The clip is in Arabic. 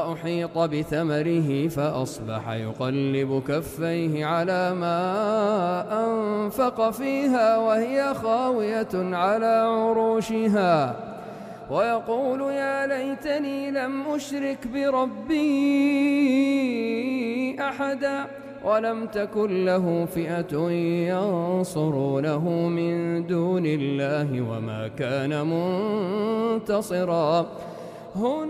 فأحيط بثمره فأصبح يقلب كفيه على ما أنفق فيها وهي خاوية على عروشها ويقول يا ليتني لم أشرك بربي أحدا ولم تكن له فئة ينصرونه من دون الله وما كان منتصرا.